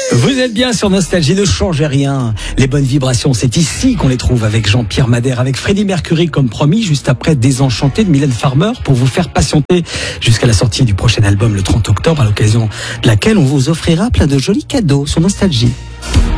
Vous êtes bien sur Nostalgie, ne changez rien. Les bonnes vibrations, c'est ici qu'on les trouve avec Jean-Pierre Madère, avec Freddie Mercury comme promis, juste après Désenchanté de Mylène Farmer, pour vous faire patienter jusqu'à la sortie du prochain album le 30 octobre, à l'occasion de laquelle on vous offrira plein de jolis cadeaux sur Nostalgie.